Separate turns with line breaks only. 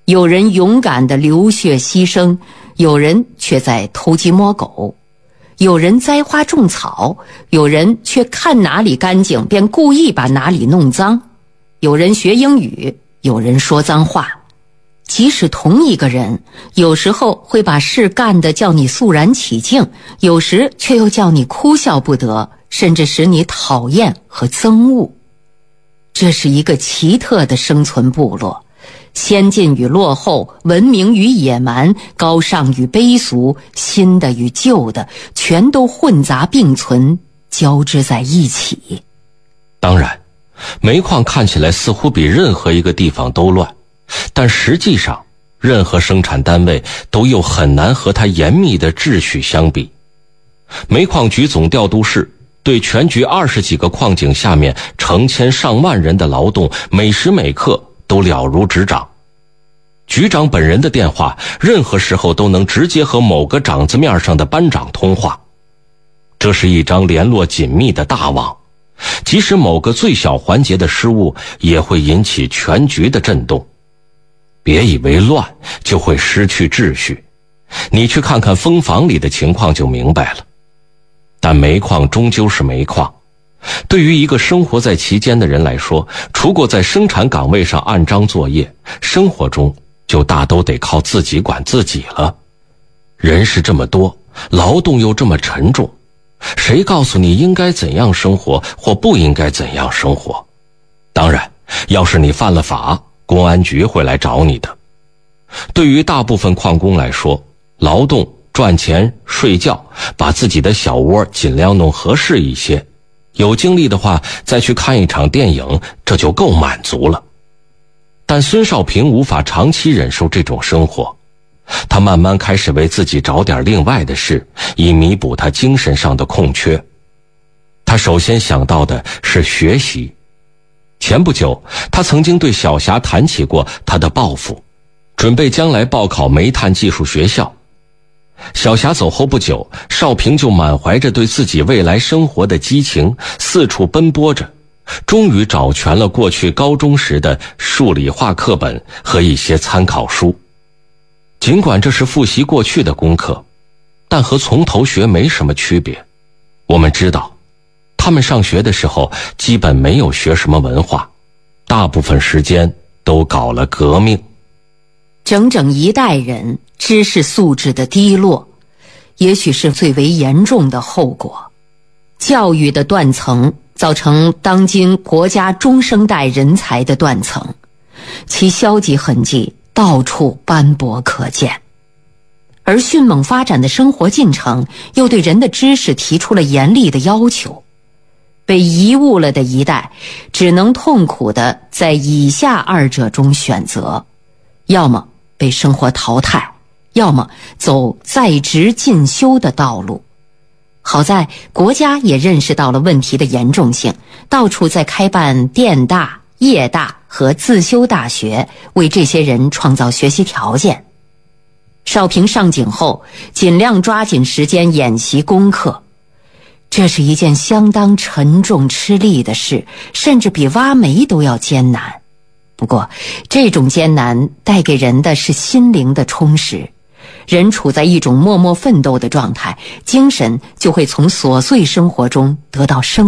有人勇敢地流血牺牲，有人却在偷鸡摸狗；有人栽花种草，有人却看哪里干净便故意把哪里弄脏；有人学英语，有人说脏话。即使同一个人，有时候会把事干得叫你肃然起敬，有时却又叫你哭笑不得，甚至使你讨厌和憎恶。这是一个奇特的生存部落，先进与落后，文明与野蛮，高尚与卑俗，新的与旧的，全都混杂并存，交织在一起。
当然，煤矿看起来似乎比任何一个地方都乱，但实际上任何生产单位都又很难和它严密的秩序相比。煤矿局总调度室对全局20几个矿井下面成千上万人的劳动每时每刻都了如指掌。局长本人的电话任何时候都能直接和某个掌子面上的班长通话，这是一张联络紧密的大网，即使某个最小环节的失误也会引起全局的震动。别以为乱就会失去秩序，你去看看蜂房里的情况就明白了。但煤矿终究是煤矿，对于一个生活在其间的人来说，除过在生产岗位上按章作业，生活中就大都得靠自己管自己了。人是这么多，劳动又这么沉重，谁告诉你应该怎样生活或不应该怎样生活？当然，要是你犯了法，公安局会来找你的。对于大部分矿工来说，劳动、赚钱、睡觉，把自己的小窝尽量弄合适一些，有精力的话再去看一场电影，这就够满足了。但孙少平无法长期忍受这种生活，他慢慢开始为自己找点另外的事，以弥补他精神上的空缺。他首先想到的是学习。前不久，他曾经对小霞谈起过他的抱负，准备将来报考煤炭技术学校。小霞走后不久，少平就满怀着对自己未来生活的激情，四处奔波着，终于找全了过去高中时的数理化课本和一些参考书。尽管这是复习过去的功课，但和从头学没什么区别。我们知道，他们上学的时候基本没有学什么文化，大部分时间都搞了革命。
整整一代人知识素质的低落，也许是最为严重的后果。教育的断层造成当今国家中生代人才的断层，其消极痕迹到处斑驳可见。而迅猛发展的生活进程又对人的知识提出了严厉的要求，被遗误了的一代只能痛苦地在以下二者中选择，要么被生活淘汰，要么走在职进修的道路。好在国家也认识到了问题的严重性，到处在开办电大、业大和自修大学，为这些人创造学习条件。少平上井后，尽量抓紧时间演习功课，这是一件相当沉重吃力的事，甚至比挖煤都要艰难。不过，这种艰难带给人的是心灵的充实，人处在一种默默奋斗的状态，精神就会从琐碎生活中得到生